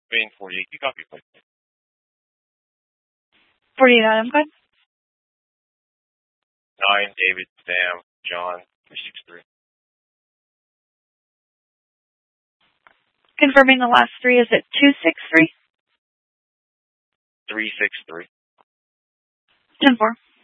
Main 48, you copy, please. 48 item code. 9, David, Sam, John, 363. Confirming the last three, is it 263? 363. 10-4.